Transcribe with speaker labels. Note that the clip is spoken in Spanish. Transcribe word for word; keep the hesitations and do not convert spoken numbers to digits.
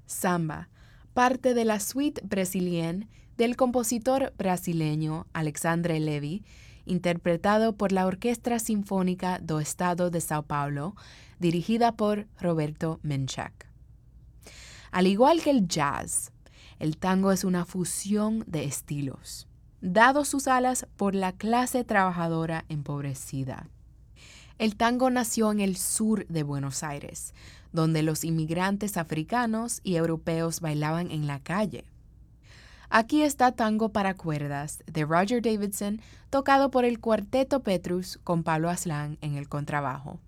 Speaker 1: Samba, parte de la suite brésilienne del compositor brasileño Alexandre Levy, interpretado por la Orquesta Sinfónica do Estado de São Paulo, dirigida por Roberto Menchak. Al igual que el jazz, el tango es una fusión de estilos, dado sus alas por la clase trabajadora empobrecida. El tango nació en el sur de Buenos Aires, donde los inmigrantes africanos y europeos bailaban en la calle. Aquí está Tango para cuerdas de Roger Davidson, tocado por el Cuarteto Petrus con Pablo Aslan en el contrabajo.